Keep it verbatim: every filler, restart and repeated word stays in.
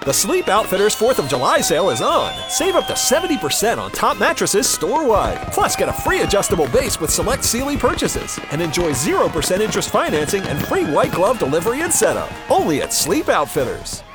The Sleep Outfitters fourth of July sale is on. Save up to seventy percent on top mattresses store-wide. Plus, get a free adjustable base with select Sealy purchases. And enjoy zero percent interest financing and free white glove delivery and setup. Only at Sleep Outfitters.